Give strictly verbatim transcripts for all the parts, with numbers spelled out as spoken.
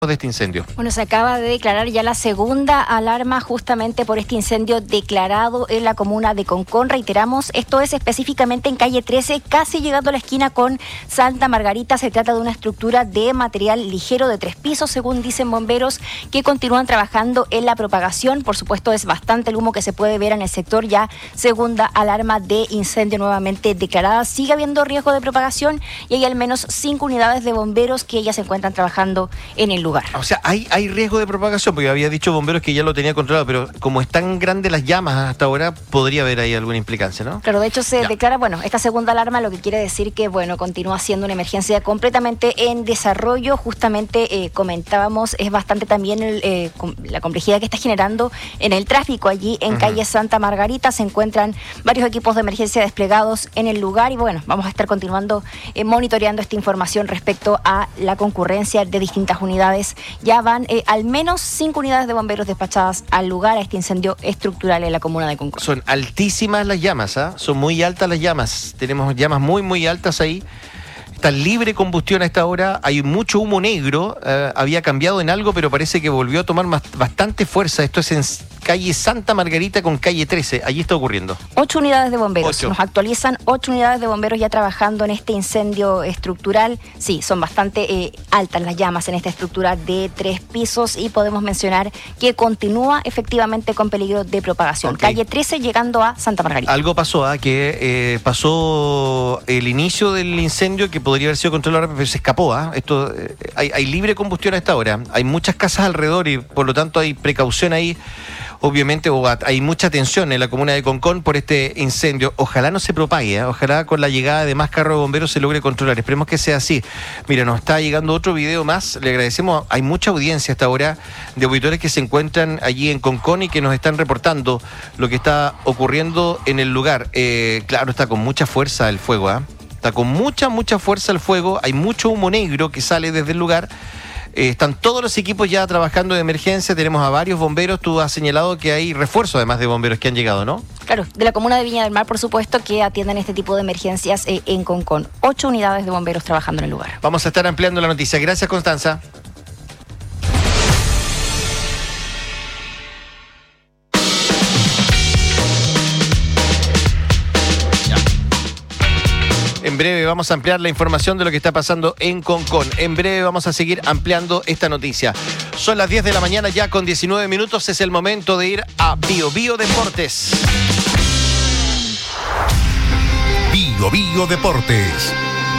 de este incendio. Bueno, se acaba de declarar ya la segunda alarma justamente por este incendio declarado en la comuna de Concón. Reiteramos, esto es específicamente en calle trece, casi llegando a la esquina con Santa Margarita. Se trata de una estructura de material ligero de tres pisos, según dicen bomberos, que continúan trabajando en la propagación. Por supuesto, es bastante el humo que se puede ver en el sector. Ya segunda alarma de incendio nuevamente declarada. Sigue habiendo riesgo de propagación y hay al menos cinco unidades de bomberos que ya se encuentran trabajando en el lugar. O sea, hay, hay riesgo de propagación, porque había dicho bomberos que ya lo tenía controlado, pero como están grandes las llamas hasta ahora, podría haber ahí alguna implicancia, ¿no? Claro, de hecho se ya. declara, bueno, esta segunda alarma, lo que quiere decir que, bueno, continúa siendo una emergencia completamente en desarrollo. Justamente eh, comentábamos, es bastante también el, eh, com- la complejidad que está generando en el tráfico allí en uh-huh. calle Santa Margarita. Se encuentran varios equipos de emergencia desplegados en el lugar y, bueno, vamos a estar continuando eh, monitoreando esta información respecto a la concurrencia de distintas unidades. Ya van eh, al menos cinco unidades de bomberos despachadas al lugar, a este incendio estructural en la comuna de Concón. Son altísimas las llamas, ¿ah? ¿eh? Son muy altas las llamas. Tenemos llamas muy, muy altas ahí. Está libre combustión a esta hora. Hay mucho humo negro. Eh, había cambiado en algo, pero parece que volvió a tomar más, bastante fuerza. Esto es en calle Santa Margarita con calle trece. Allí está ocurriendo. Ocho unidades de bomberos. Ocho. Nos actualizan ocho unidades de bomberos ya trabajando en este incendio estructural. Sí, son bastante eh, altas las llamas en esta estructura de tres pisos y podemos mencionar que continúa efectivamente con peligro de propagación. Okay. Calle trece llegando a Santa Margarita. Algo pasó, ¿ah? ¿eh? que eh, pasó el inicio del incendio que podría haber sido controlado, pero se escapó. ¿ah? ¿eh? Esto eh, hay, hay libre combustión a esta hora. Hay muchas casas alrededor y por lo tanto hay precaución ahí. Obviamente hay mucha tensión en la comuna de Concón por este incendio. Ojalá no se propague, ¿eh? Ojalá con la llegada de más carros de bomberos se logre controlar. Esperemos que sea así. Mira, nos está llegando otro video más. Le agradecemos. Hay mucha audiencia hasta ahora de auditores que se encuentran allí en Concón y que nos están reportando lo que está ocurriendo en el lugar. Eh, claro, está con mucha fuerza el fuego, ¿eh? Está con mucha, mucha fuerza el fuego. Hay mucho humo negro que sale desde el lugar. Eh, están todos los equipos ya trabajando de emergencia, tenemos a varios bomberos. Tú has señalado que hay refuerzos además de bomberos que han llegado, ¿no? Claro, de la comuna de Viña del Mar, por supuesto, que atienden este tipo de emergencias eh, en Concón. Ocho unidades de bomberos trabajando en el lugar. Vamos a estar ampliando la noticia. Gracias, Constanza. En breve vamos a ampliar la información de lo que está pasando en Concón. En breve vamos a seguir ampliando esta noticia. Son las diez de la mañana ya con diecinueve minutos. Es el momento de ir a Bio Bio Deportes. Bio Bio Deportes.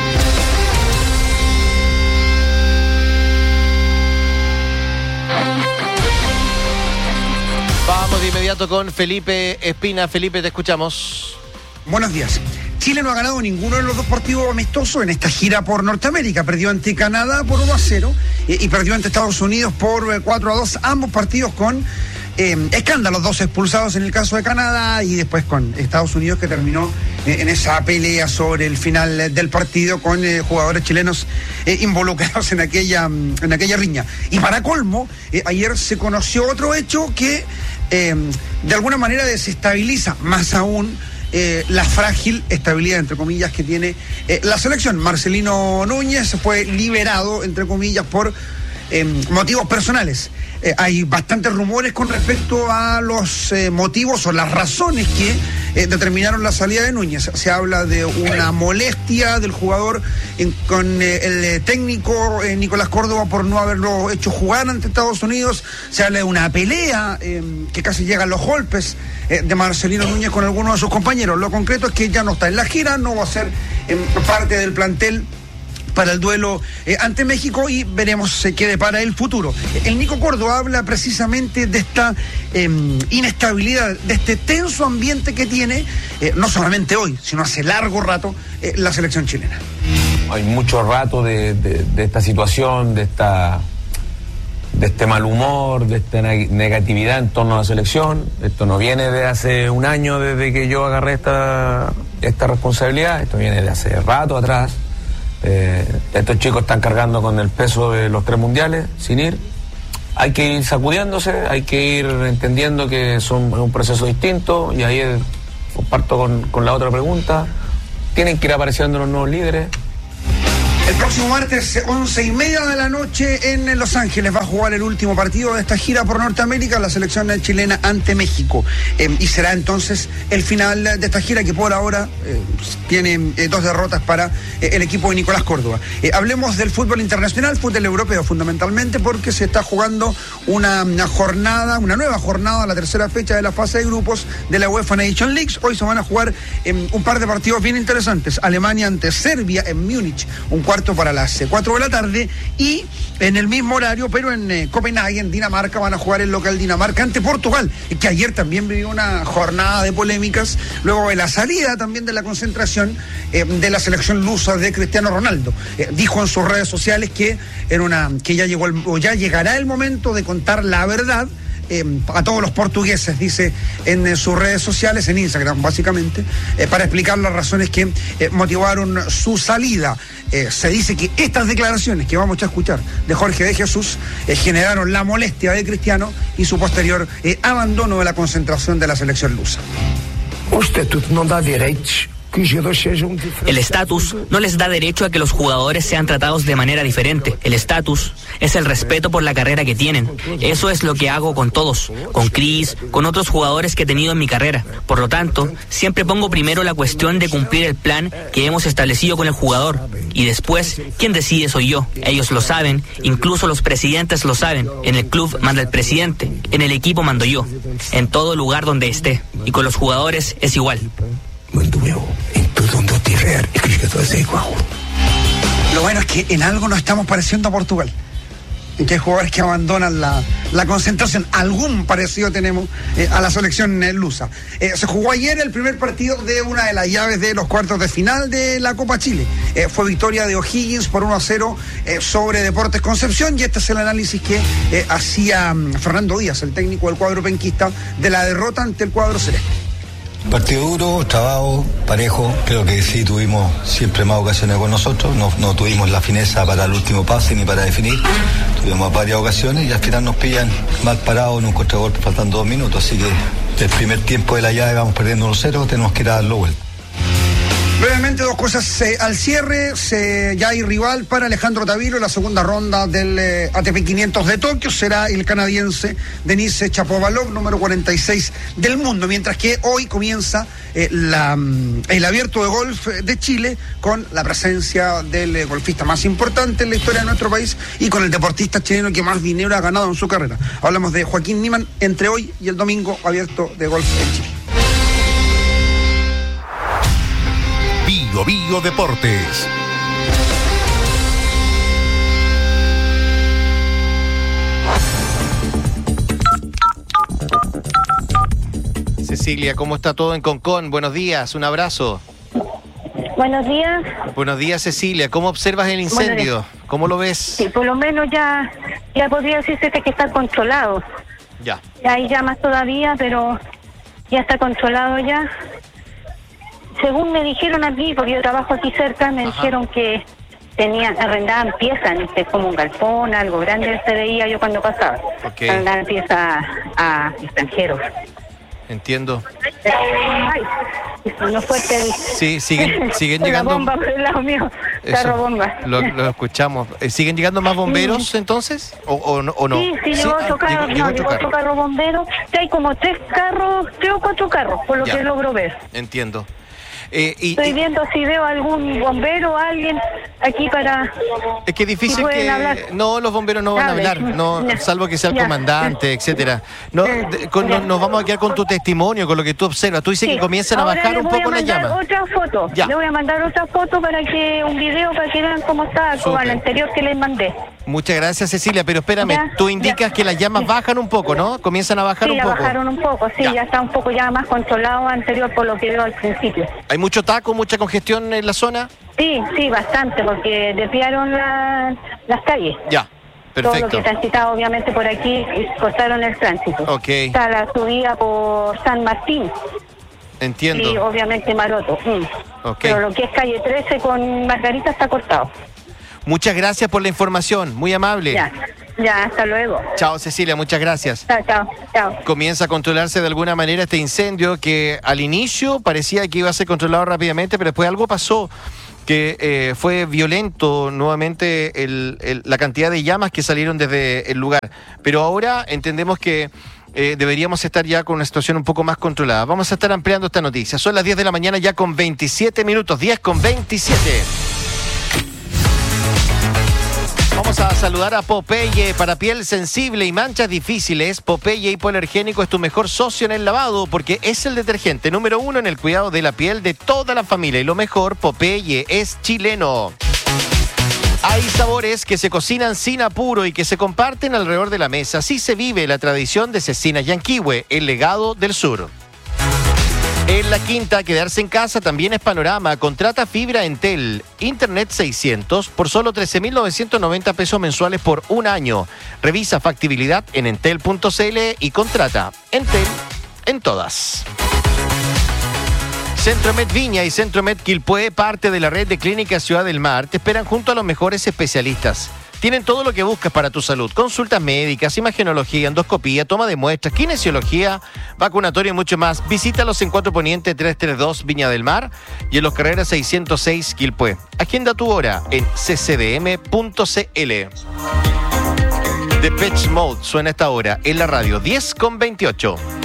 Vamos de inmediato con Felipe Espina. Felipe, te escuchamos. Buenos días. Chile no ha ganado ninguno de los dos partidos amistosos en esta gira por Norteamérica. Perdió ante Canadá por uno a cero eh, y perdió ante Estados Unidos por eh, cuatro a dos. Ambos partidos con eh, escándalos, dos expulsados en el caso de Canadá y después con Estados Unidos, que terminó eh, en esa pelea sobre el final eh, del partido con eh, jugadores chilenos eh, involucrados en aquella, en aquella riña. Y para colmo, eh, ayer se conoció otro hecho que eh, de alguna manera desestabiliza más aún Eh, la frágil estabilidad, entre comillas, que tiene eh, la selección. Marcelino Núñez fue liberado, entre comillas, por eh, motivos personales. Eh, hay bastantes rumores con respecto a los eh, motivos o las razones que eh, determinaron la salida de Núñez. Se habla de una molestia del jugador en, con eh, el eh, técnico eh, Nicolás Córdoba por no haberlo hecho jugar ante Estados Unidos. Se habla de una pelea eh, que casi llegan los golpes eh, de Marcelino Núñez con algunos de sus compañeros. Lo concreto es que ya no está en la gira, no va a ser eh, parte del plantel para el duelo eh, ante México y veremos eh, qué depara el futuro. El Nico Córdoba habla precisamente de esta eh, inestabilidad, de este tenso ambiente que tiene, eh, no solamente hoy, sino hace largo rato, eh, la selección chilena. Hay mucho rato de, de, de esta situación, de esta de este mal humor, de esta negatividad en torno a la selección. Esto no viene de hace un año desde que yo agarré esta, esta responsabilidad, esto viene de hace rato atrás. Eh, estos chicos están cargando con el peso de los tres mundiales sin ir. Hay que ir sacudiéndose, hay que ir entendiendo que son, es un proceso distinto, y ahí es, comparto con, con la otra pregunta. Tienen que ir apareciendo los nuevos líderes. El Próximo martes, once y media de la noche en Los Ángeles va a jugar el último partido de esta gira por Norteamérica, la selección chilena ante México. Eh, y será entonces el final de esta gira que por ahora eh, tiene eh, dos derrotas para eh, el equipo de Nicolás Córdoba. Eh, hablemos del fútbol internacional, fútbol europeo fundamentalmente, porque se está jugando una, una jornada, una nueva jornada, la tercera fecha de la fase de grupos de la UEFA Nations League. Hoy se van a jugar eh, un par de partidos bien interesantes. Alemania ante Serbia en Múnich, un cuarto para las cuatro de la tarde, y en el mismo horario, pero en eh, Copenhague, en Dinamarca, van a jugar el local Dinamarca ante Portugal, que ayer también vivió una jornada de polémicas, luego de la salida también de la concentración eh, de la selección lusa de Cristiano Ronaldo. Eh, dijo en sus redes sociales que, era una, que ya, llegó el, o ya llegará el momento de contar la verdad Eh, a todos los portugueses, dice en eh, sus redes sociales, en Instagram básicamente, eh, para explicar las razones que eh, motivaron su salida. Eh, se dice que estas declaraciones que vamos a escuchar de Jorge de Jesús eh, generaron la molestia de Cristiano y su posterior eh, abandono de la concentración de la selección lusa. O estatuto não dá direitos que os jogadores sejam diferentes. El estatus no les da derecho a que los jugadores sean tratados de manera diferente. El estatus es el respeto por la carrera que tienen. Eso es lo que hago con todos, con Cris, con otros jugadores que he tenido en mi carrera. Por lo tanto, siempre pongo primero la cuestión de cumplir el plan que hemos establecido con el jugador. Y después, quien decide soy yo. Ellos lo saben, incluso los presidentes lo saben. En el club manda el presidente, en el equipo mando yo. En todo lugar donde esté. Y con los jugadores es igual. Lo bueno es que en algo nos estamos pareciendo a Portugal, en que hay jugadores que abandonan la, la concentración. Algún parecido tenemos eh, a la selección eh, lusa. Eh, se jugó ayer el primer partido de una de las llaves de los cuartos de final de la Copa Chile. Eh, fue victoria de O'Higgins por uno a cero eh, sobre Deportes Concepción, y este es el análisis que eh, hacía um, Fernando Díaz, el técnico del cuadro penquista, de la derrota ante el cuadro celeste. Partido duro, trabajo, parejo. Creo que sí tuvimos siempre más ocasiones con nosotros. No, no tuvimos la fineza para el último pase ni para definir. Tuvimos varias ocasiones y al final nos pillan mal parados en un contragolpe faltando dos minutos. Así que el primer tiempo de la llave vamos perdiendo uno cero, tenemos que ir a darlo vuelta. Brevemente, dos cosas eh, al cierre. Se, ya hay rival para Alejandro Tavilo en la segunda ronda del eh, A T P quinientos de Tokio. Será el canadiense Denis Shapovalov, número cuarenta y seis del mundo. Mientras que hoy comienza eh, la, el abierto de golf de Chile, con la presencia del eh, golfista más importante en la historia de nuestro país y con el deportista chileno que más dinero ha ganado en su carrera. Hablamos de Joaquín Niemann entre hoy y el domingo, abierto de golf en Chile. Bio Bio Deportes. Cecilia, ¿cómo está todo en Concón? Buenos días, un abrazo. Buenos días. Buenos días, Cecilia. ¿Cómo observas el incendio? ¿Cómo lo ves? Sí, por lo menos ya, ya podría decirse que está controlado. Ya. Hay llamas todavía, pero ya está controlado ya. Según me dijeron aquí, porque yo trabajo aquí cerca, me Ajá. dijeron que tenían, arrendaban piezas, este, como un galpón, algo grande se veía yo cuando pasaba. Okay. Arrendaban piezas a, a extranjeros. Entiendo. Ay, no fuerte. Sí, siguen, siguen llegando. La bomba por el lado mío, carro bomba. Lo, lo escuchamos. ¿Siguen llegando más bomberos sí. entonces? ¿O, o, o no? Sí, sí, llegó otro carro, no, llegó otro carro bombero. Hay como tres carros, tres o cuatro carros, por lo ya. que logro ver. Entiendo. Eh, y, Estoy viendo si veo algún bombero o alguien aquí para... Es que es difícil si que... Hablar. No, los bomberos no van a hablar, no, ya. salvo que sea el ya. comandante, etcétera. No, de, con, no, nos vamos a quedar con tu testimonio, con lo que tú observas. Tú dices sí. que comienzan a bajar un poco las llamas. Otra foto. Ya. Le voy a mandar otra foto para que un video para que vean cómo está, como al anterior que les mandé. Muchas gracias, Cecilia, pero espérame, ya, tú indicas ya. que las llamas bajan un poco, ¿no? Comienzan a bajar sí, un poco. Sí, bajaron un poco, sí, ya. ya está un poco ya más controlado anterior por lo que veo al principio. ¿Hay mucho taco, mucha congestión en la zona? Sí, sí, bastante, porque desviaron la, las calles. Ya, perfecto. Todo lo que transitaba obviamente por aquí, cortaron el tránsito. Ok. Está la subida por San Martín. Entiendo. Y obviamente Maroto. Mm. Okay. Pero lo que es calle trece con Margarita está cortado. Muchas gracias por la información, muy amable. Ya, ya, hasta luego. Chao, Cecilia, muchas gracias. Chao, chao, chao. Comienza a controlarse de alguna manera este incendio que al inicio parecía que iba a ser controlado rápidamente, pero después algo pasó que eh, fue violento nuevamente el, el, la cantidad de llamas que salieron desde el lugar. Pero ahora entendemos que eh, deberíamos estar ya con una situación un poco más controlada. Vamos a estar ampliando esta noticia. Son las diez de la mañana ya con veintisiete minutos, diez con veintisiete. Vamos a saludar a Popeye. Para piel sensible y manchas difíciles, Popeye Hipoalergénico es tu mejor socio en el lavado porque es el detergente número uno en el cuidado de la piel de toda la familia. Y lo mejor, Popeye es chileno. Hay sabores que se cocinan sin apuro y que se comparten alrededor de la mesa. Así se vive la tradición de Cecina Yanquihue, el legado del sur. En La Quinta, quedarse en casa también es panorama. Contrata fibra Entel, Internet seiscientos por solo trece mil novecientos noventa pesos mensuales por un año. Revisa factibilidad en entel punto cl y contrata. Entel en todas. Centromed Viña y Centromed Quilpué, parte de la red de Clínicas Ciudad del Mar, te esperan junto a los mejores especialistas. Tienen todo lo que buscas para tu salud. Consultas médicas, imagenología, endoscopía, toma de muestras, kinesiología, vacunatorio y mucho más. Visítalos en Cuatro Poniente trescientos treinta y dos Viña del Mar y en Los Carreras seiscientos seis Quilpué. Agenda tu hora en c c d m punto c l. Depeche Mode suena esta hora en la radio diez con veintiocho.